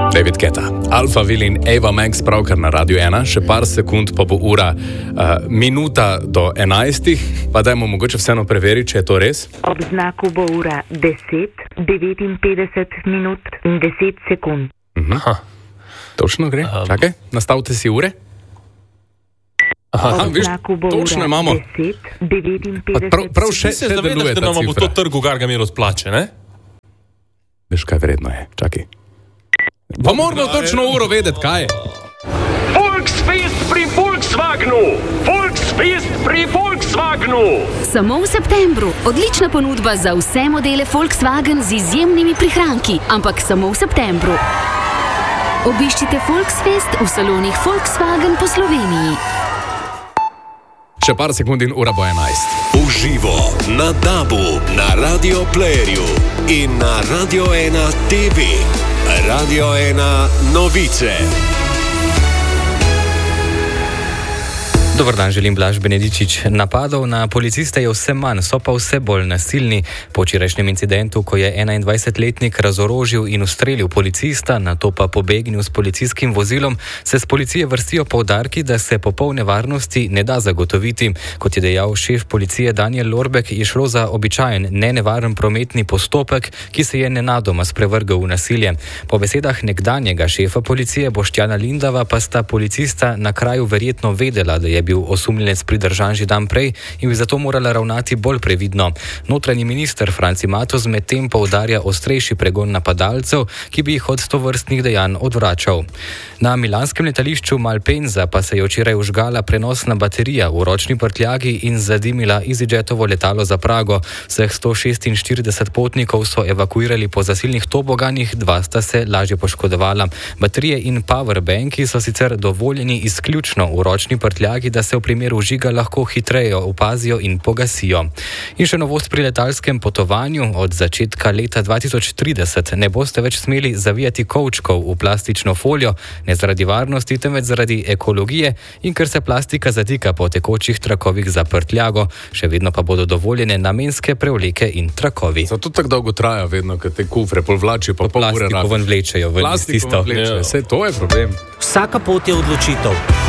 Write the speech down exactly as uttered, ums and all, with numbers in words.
David Guetta, Alpha Will in Ava Max pravkar na Radio ena, še par sekund pa bo ura uh, minuta do enajstih, pa dajmo mogoče vseeno preveriti, če je to res. Ob znaku bo ura deset, devetinpetdeset minut in deset sekund. Uh-huh. Točno gre? Um. Čakaj, nastavite si ure. Aha, viš, točno imamo. deset, devetinpetdeset prav, prav še, še deluje ta cifra. Da nam bo to trgu Gargamel splače, ne? Veš, kaj vredno je, čakaj. Pa moramo točno uro vedeti, kaj je. Volksfest pri Volkswagenu! Volksfest pri Volkswagenu! Samo v septembru. Odlična ponudba za vse modele Volkswagen z izjemnimi prihranki, ampak samo v septembru. Obiščite Volksfest v salonih Volkswagen po Sloveniji. Še par sekund in ura bo enajst. Uživo na Dabu, na Radio Playerju in na Radio ena T V. Radio ena novice. Dobar dan, želim Blaž Benedičič. Napadov na policiste je vse manj, so pa vse bolj nasilni. Po včerajšnjem incidentu, ko je enaindvajsetletnik razorožil in ustrelil policista, nato pa pobegnil s policijskim vozilom, se z policije vrstijo poudarki, da se popolne varnosti ne da zagotoviti. Kot je dejal šef policije Daniel Lorbek, je šlo za običajen, nenevaren prometni postopek, ki se je nenadoma sprevrgel v nasilje. Po besedah nekdanjega šefa policije Boštjana Lindava pa sta policista na kraju verjetno vedela, da je bil osumljenec pridržan že dan prej in bi zato morala ravnati bolj previdno. Notranji minister Franci Matoz medtem poudarja ostrejši pregon napadalcev, ki bi jih od tovrstnih dejanj odvračal. Na milanskem letališču Malpensa pa se je včeraj vžgala prenosna baterija v ročni prtljagi in zadimila EasyJetovo letalo za Prago. Vseh sto šestinštirideset potnikov so evakuirali po zasilnih toboganih, dva sta se lažje poškodovala. Baterije in powerbanki so sicer dovoljeni izključno v ročni prtljagi, da se v primeru žiga lahko hitreje opazijo in pogasijo. In še novost pri letalskem potovanju. Od začetka leta dva tisoč trideset ne boste več smeli zavijati kovčkov v plastično folijo, ne zaradi varnosti, temveč zaradi ekologije in ker se plastika zatika po tekočih trakovih za prtljago. Še vedno pa bodo dovoljene namenske prevleke in trakovi. Zato tako dolgo traja vedno, ker te kufre povlači pa pol ure rabi. Plastiko ven vlečejo. Plastiko ven vlečejo, vse to je problem. Vsaka pot je odločitev.